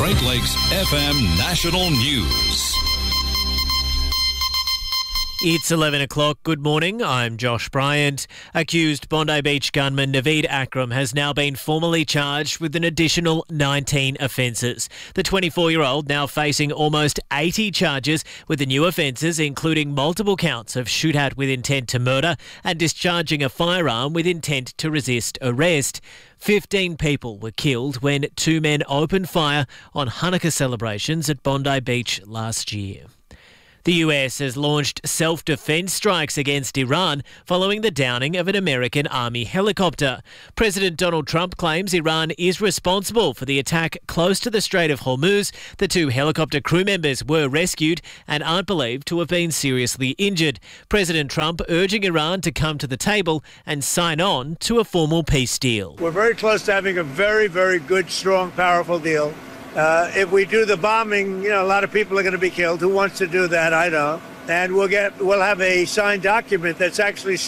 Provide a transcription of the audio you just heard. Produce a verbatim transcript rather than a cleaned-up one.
Great Lakes F M National News. It's eleven o'clock. Good morning. I'm Josh Bryant. Accused Bondi Beach gunman Naveed Akram has now been formally charged with an additional nineteen offences. The twenty-four-year-old now facing almost eighty charges with the new offences, including multiple counts of shootout with intent to murder and discharging a firearm with intent to resist arrest. Fifteen people were killed when two men opened fire on Hanukkah celebrations at Bondi Beach last year. The U S has launched self-defense strikes against Iran following the downing of an American Army helicopter. President Donald Trump claims Iran is responsible for the attack close to the Strait of Hormuz. The two helicopter crew members were rescued and aren't believed to have been seriously injured. President Trump urging Iran to come to the table and sign on to a formal peace deal. We're very close to having a very, very good, strong, powerful deal. Uh, if we do the bombing, you know, a lot of people are going to be killed. Who wants to do that? I don't. And we'll get, we'll have a signed document that's actually